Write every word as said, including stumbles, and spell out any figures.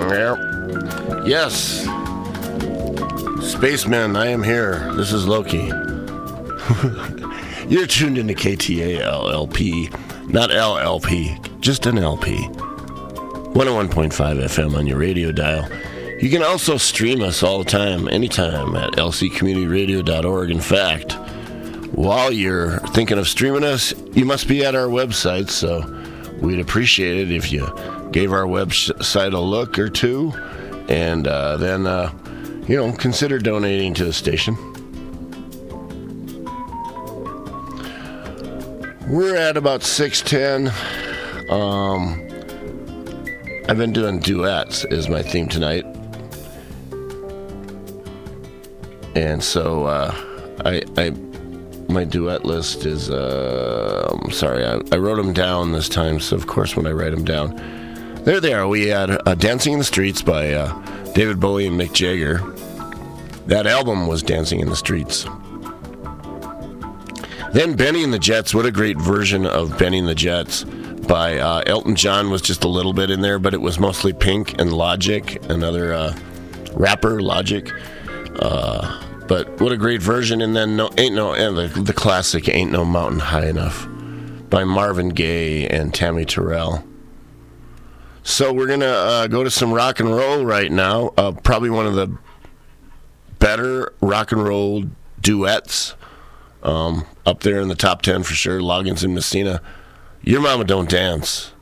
Yes. Spaceman, I am here. This is Loki. You're tuned into K T A L L P. Not L L P, just an L P. one oh one point five F M on your radio dial. You can also stream us all the time, anytime, at L C community radio dot org. In fact, while you're thinking of streaming us, you must be at our website, so we'd appreciate it if you gave our website a look or two, and uh, then, uh, you know, consider donating to the station. We're at about six ten. Um, I've been doing duets is my theme tonight. And so uh, I, I, my duet list is, uh, I'm sorry, I, I wrote them down this time, so of course when I write them down, there they are. We had uh, Dancing in the Streets by uh, David Bowie and Mick Jagger. That album was Dancing in the Streets. Then Benny and the Jets, what a great version of Benny and the Jets by uh, Elton John was just a little bit in there, but it was mostly Pink and Logic, another uh, rapper, Logic. Uh, but what a great version. And then no, ain't no and the, the classic Ain't No Mountain High Enough by Marvin Gaye and Tammy Terrell. So we're going to uh, go to some rock and roll right now. Uh, probably one of the better rock and roll duets. Um, up there in the top ten for sure. Loggins and Messina. Your Mama Don't Dance.